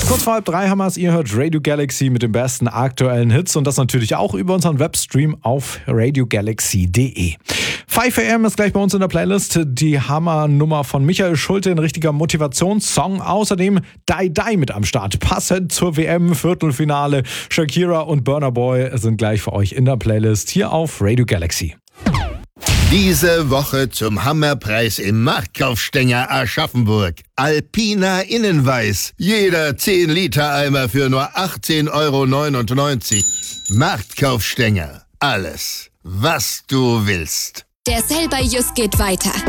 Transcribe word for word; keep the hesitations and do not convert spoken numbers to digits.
Kurz vor halb drei haben wir es, ihr hört Radio Galaxy mit den besten aktuellen Hits und das natürlich auch über unseren Webstream auf radio galaxy punkt de. fünf a m ist gleich bei uns in der Playlist die Hammernummer von Michael Schulte, ein richtiger Motivationssong. Außerdem Die Die mit am Start, passend zur W M-Viertelfinale. Shakira und Burna Boy sind gleich für euch in der Playlist hier auf Radio Galaxy. Diese Woche zum Hammerpreis im Marktkaufstänger Aschaffenburg. Alpina Innenweiß. Jeder zehn Liter Eimer für nur achtzehn Euro neunundneunzig. Marktkaufstänger. Alles, was du willst. Der Sale bei Just geht weiter.